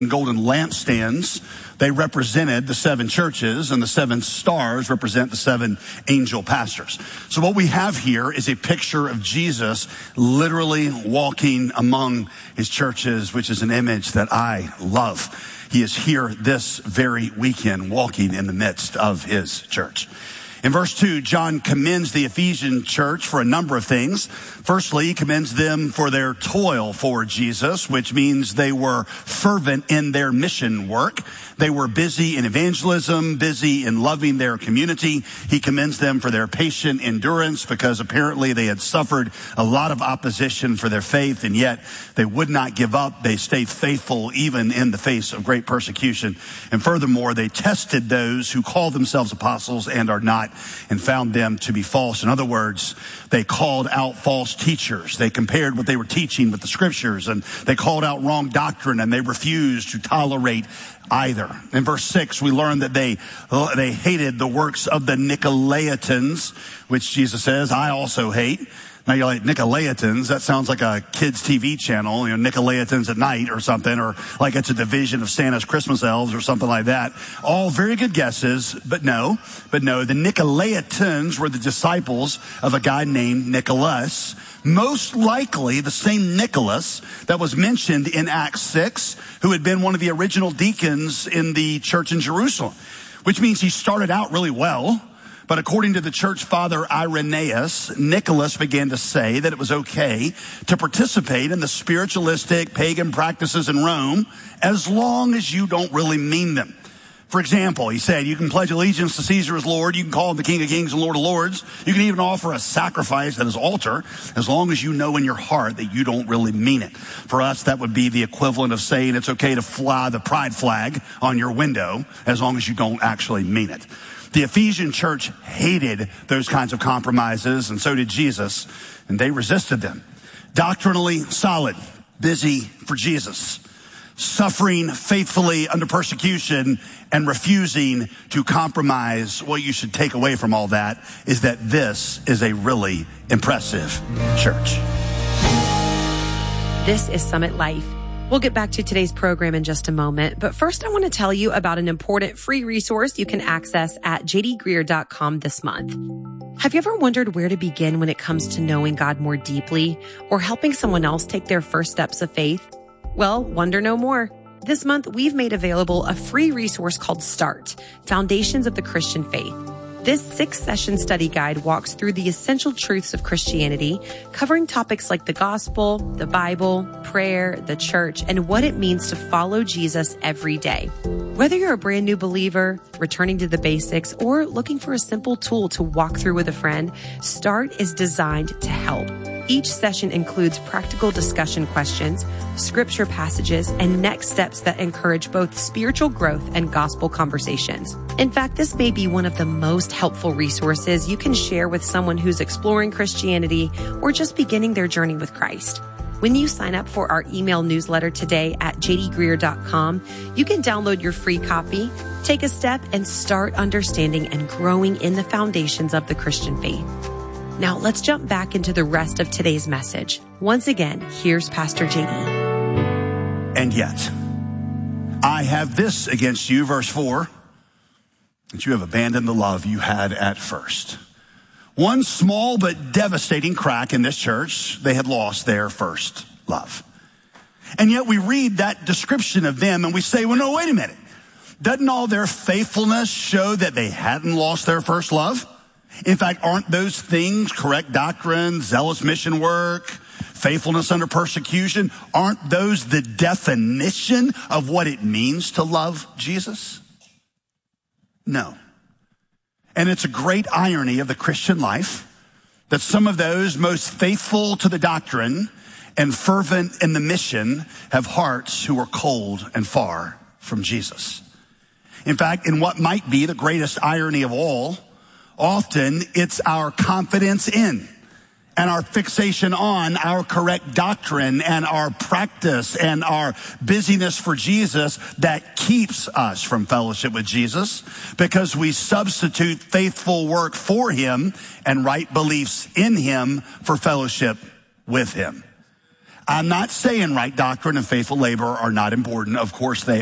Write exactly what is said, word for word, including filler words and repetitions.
golden lampstands, they represented the seven churches, and the seven stars represent the seven angel pastors. So what we have here is a picture of Jesus literally walking among his churches, which is an image that I love. He is here this very weekend walking in the midst of his church. In verse two, John commends the Ephesian church for a number of things. Firstly, he commends them for their toil for Jesus, which means they were fervent in their mission work. They were busy in evangelism, busy in loving their community. He commends them for their patient endurance because apparently they had suffered a lot of opposition for their faith, and yet they would not give up. They stayed faithful even in the face of great persecution. And furthermore, they tested those who call themselves apostles and are not, and found them to be false. In other words, they called out false teachers. They compared what they were teaching with the scriptures, and they called out wrong doctrine, and they refused to tolerate either. In verse six, we learn that they they hated the works of the Nicolaitans, which Jesus says, I also hate. Now you're like, Nicolaitans, that sounds like a kid's T V channel, you know, Nicolaitans at night or something, or like it's a division of Santa's Christmas elves or something like that. All very good guesses, but no, but no, the Nicolaitans were the disciples of a guy named Nicholas, most likely the same Nicholas that was mentioned in Acts six, who had been one of the original deacons in the church in Jerusalem, which means he started out really well. But according to the church father Irenaeus, Nicholas began to say that it was okay to participate in the spiritualistic pagan practices in Rome as long as you don't really mean them. For example, he said, you can pledge allegiance to Caesar as Lord, you can call him the King of Kings and Lord of Lords, you can even offer a sacrifice at his altar as long as you know in your heart that you don't really mean it. For us, that would be the equivalent of saying it's okay to fly the pride flag on your window as long as you don't actually mean it. The Ephesian church hated those kinds of compromises, and so did Jesus, and they resisted them. Doctrinally solid, busy for Jesus, suffering faithfully under persecution, and refusing to compromise. What you should take away from all that is that this is a really impressive church. This is Summit Life. We'll get back to today's program in just a moment, but first I want to tell you about an important free resource you can access at j d greer dot com this month. Have you ever wondered where to begin when it comes to knowing God more deeply or helping someone else take their first steps of faith? Well, wonder no more. This month, we've made available a free resource called START, Foundations of the Christian Faith. This six-session study guide walks through the essential truths of Christianity, covering topics like the gospel, the Bible, prayer, the church, and what it means to follow Jesus every day. Whether you're a brand new believer, returning to the basics, or looking for a simple tool to walk through with a friend, START is designed to help. Each session includes practical discussion questions, scripture passages, and next steps that encourage both spiritual growth and gospel conversations. In fact, this may be one of the most helpful resources you can share with someone who's exploring Christianity or just beginning their journey with Christ. When you sign up for our email newsletter today at j d greer dot com, you can download your free copy, take a step, and start understanding and growing in the foundations of the Christian faith. Now, let's jump back into the rest of today's message. Once again, here's Pastor J D. And yet, I have this against you, verse four, that you have abandoned the love you had at first. One small but devastating crack in this church, they had lost their first love. And yet we read that description of them and we say, well, no, wait a minute. Doesn't all their faithfulness show that they hadn't lost their first love? In fact, aren't those things, correct doctrine, zealous mission work, faithfulness under persecution, aren't those the definition of what it means to love Jesus? No. And it's a great irony of the Christian life that some of those most faithful to the doctrine and fervent in the mission have hearts who are cold and far from Jesus. In fact, in what might be the greatest irony of all, often it's our confidence in and our fixation on our correct doctrine and our practice and our busyness for Jesus that keeps us from fellowship with Jesus, because we substitute faithful work for him and right beliefs in him for fellowship with him. I'm not saying right doctrine and faithful labor are not important. Of course they